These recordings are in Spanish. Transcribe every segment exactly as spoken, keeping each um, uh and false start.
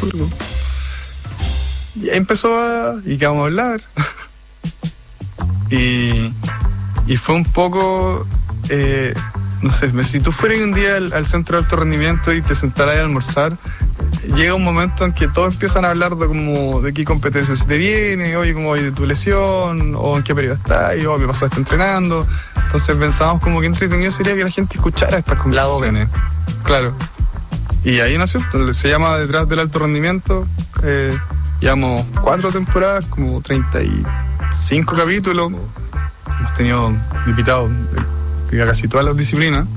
algo. Y ahí empezó a... ¿Y qué vamos a hablar? y, y fue un poco... Eh, no sé, si tú fueras un día al, al centro de alto rendimiento y te sentaras a almorzar, llega un momento en que todos empiezan a hablar de como de qué competencia se te viene, oye, como de tu lesión, o en qué periodo estás, y oh, me pasó esto entrenando. Entonces pensábamos como que entretenido sería que la gente escuchara estas conversaciones. Claro. Y ahí nació, se llama Detrás del Alto Rendimiento. Eh, llevamos cuatro temporadas, como treinta y cinco capítulos. Hemos tenido invitados de casi todas las disciplinas.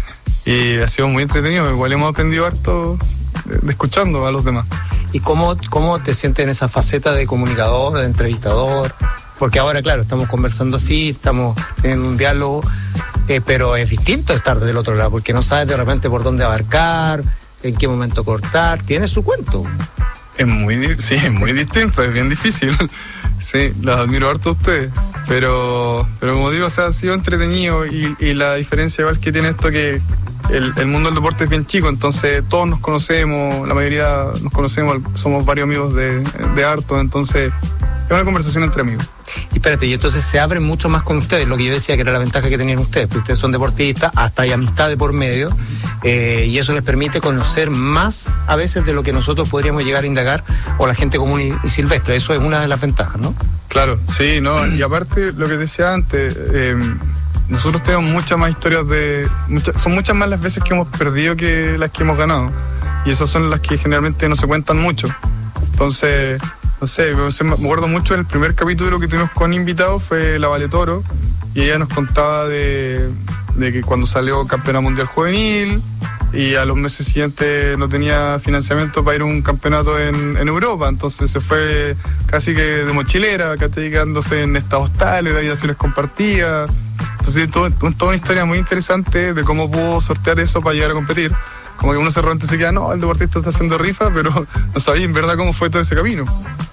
Y ha sido muy entretenido, igual hemos aprendido harto de, de escuchando a los demás. ¿Y cómo, cómo te sientes en esa faceta de comunicador, de entrevistador? Porque ahora, claro, estamos conversando así, estamos teniendo un diálogo, eh, pero es distinto estar del otro lado, porque no sabes de repente por dónde abarcar, en qué momento cortar, tiene su cuento. Es muy, sí, es muy distinto, es bien difícil. Sí, los admiro harto a ustedes, pero, pero como digo, o sea, ha sido entretenido y, y la diferencia igual que tiene esto que el, el mundo del deporte es bien chico, entonces todos nos conocemos, la mayoría nos conocemos, somos varios amigos de, de harto, entonces es una conversación entre amigos. Y espérate, y entonces se abren mucho más con ustedes, lo que yo decía que era la ventaja que tenían ustedes, porque ustedes son deportistas, hasta hay amistad de por medio, eh, y eso les permite conocer más a veces de lo que nosotros podríamos llegar a indagar, o la gente común y, y silvestre. Eso es una de las ventajas, ¿no? Claro, sí, no, y aparte lo que decía antes, eh, nosotros tenemos muchas más historias de, muchas, son muchas más las veces que hemos perdido que las que hemos ganado, y esas son las que generalmente no se cuentan mucho. Entonces, no sé, me acuerdo mucho del primer capítulo que tuvimos con invitados, fue la Vale Toro, y ella nos contaba de, de que cuando salió campeona mundial juvenil y a los meses siguientes no tenía financiamiento para ir a un campeonato en, en Europa, entonces se fue casi que de mochilera, quedándose en estados tales, de habitaciones compartidas. Entonces todo, toda una historia muy interesante de cómo pudo sortear eso para llegar a competir. Como que uno se repente se queda, no, el deportista está haciendo rifa, pero no sabía en verdad cómo fue todo ese camino.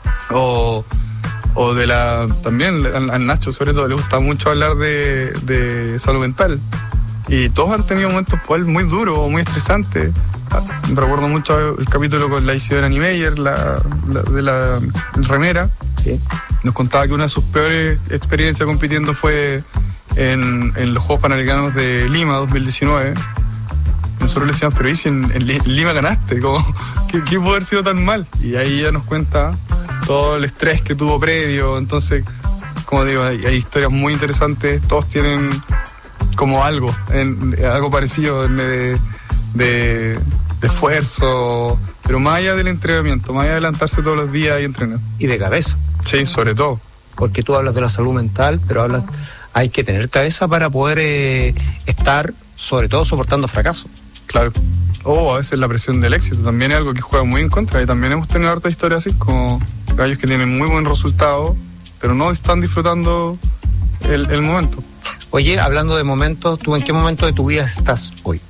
O, o de la, también al, al Nacho sobre todo le gusta mucho hablar de, de salud mental, y todos han tenido momentos pues, muy duros, muy estresantes. Me recuerdo mucho el capítulo con la Isidora Niemeyer, la, la, de la remera. Sí. Nos contaba que una de sus peores experiencias compitiendo fue en, en los Juegos Panamericanos de Lima dos mil diecinueve. Nosotros le decíamos, pero ¿y si en, en Lima ganaste? ¿Cómo, qué, ¿Qué pudo haber sido tan mal? Y ahí ella nos cuenta todo el estrés que tuvo previo. Entonces, como digo, hay, hay historias muy interesantes. Todos tienen como algo, en, algo parecido de, de, de esfuerzo, pero más allá del entrenamiento, más allá de levantarse todos los días y entrenar. Y de cabeza. Sí, sobre todo. Porque tú hablas de la salud mental, pero hablas, hay que tener cabeza para poder eh, estar, sobre todo, soportando fracasos. Claro. O oh, a veces la presión del éxito también es algo que juega muy en contra, y también hemos tenido harta historia así, como gallos que tienen muy buen resultado, pero no están disfrutando el, el momento. Oye, hablando de momentos, ¿tú en qué momento de tu vida estás hoy?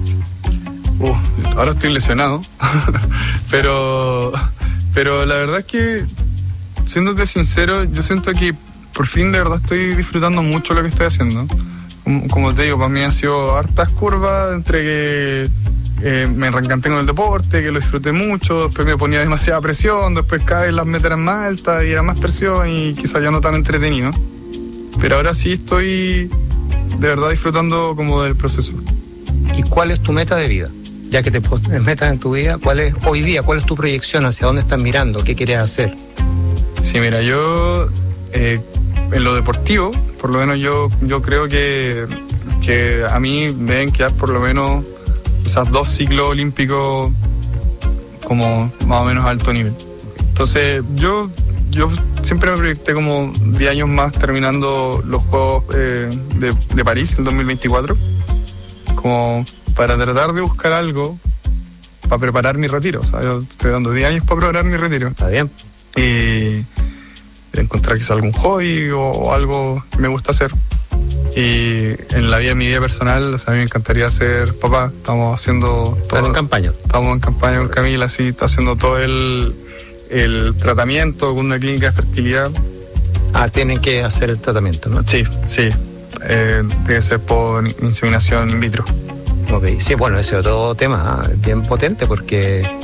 Uh, ahora estoy lesionado, pero, pero la verdad es que, siéndote sincero, yo siento que por fin de verdad estoy disfrutando mucho lo que estoy haciendo. Como te digo, para mí han sido hartas curvas entre que eh, me reencanté con el deporte, que lo disfruté mucho, después me ponía demasiada presión, después cada vez las metas eran más altas y era más presión y quizás ya no tan entretenido. Pero ahora sí estoy de verdad disfrutando como del proceso. ¿Y cuál es tu meta de vida? Ya que te pones metas en tu vida, ¿cuál es hoy día? ¿Cuál es tu proyección? ¿Hacia dónde estás mirando? ¿Qué quieres hacer? Sí, mira, yo eh, en lo deportivo, por lo menos yo, yo creo que, que a mí me deben quedar por lo menos esas dos ciclos olímpicos como más o menos a alto nivel. Entonces yo, yo siempre me proyecté como diez años más terminando los Juegos eh, de, de París, el dos mil veinticuatro, como para tratar de buscar algo para preparar mi retiro. O sea, yo estoy dando diez años para preparar mi retiro. Está bien. Y encontrar quizás algún hobby o, o algo que me gusta hacer. Y en la vida, en mi vida personal, o sea, a mí me encantaría ser papá. Estamos haciendo todo. ¿Están en campaña? Estamos en campaña con Camila, sí, está haciendo todo el, el tratamiento con una clínica de fertilidad. Ah, tienen que hacer el tratamiento, ¿no? Sí, sí. Eh, tiene que ser por inseminación in vitro. Ok, sí, bueno, ese otro tema, ¿eh? Bien potente, porque